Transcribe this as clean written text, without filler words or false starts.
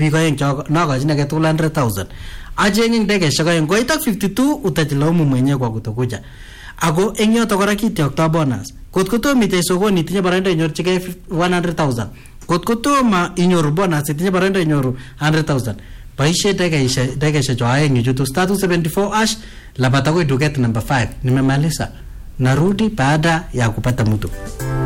biik aeng nagochin age tugul 100,000 ajenge ndegeshek aeng koitak 52 utachilaumu mwenyewe kwa kutokuja ako eng yoto kora kityokto bonus kotko tomo itech sokoni itinye baraindo inyorchigei 100,000 kotko tomo inyoru bonus itinye baraindo inyoru 100,000 boishe ndegeshek cho aeng ichutu star 274 labata kwa duket number 5 nimemaliza narudi baada ya kupata mtu